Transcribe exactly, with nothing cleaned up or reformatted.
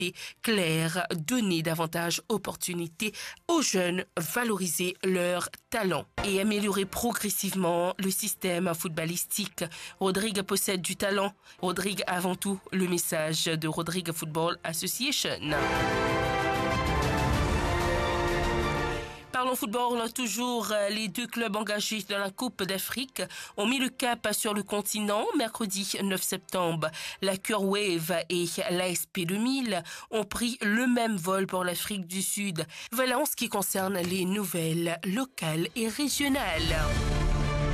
priorité claire, donner davantage d'opportunités aux jeunes, valoriser leurs talents et améliorer progressivement le système footballistique. Rodrigue possède du talent. Rodrigue avant tout, le message de Rodrigue Football Association. Parlons football, toujours les deux clubs engagés dans la Coupe d'Afrique ont mis le cap sur le continent. Mercredi neuf septembre, la Curwave et l'A S P deux mille ont pris le même vol pour l'Afrique du Sud. Voilà en ce qui concerne les nouvelles locales et régionales.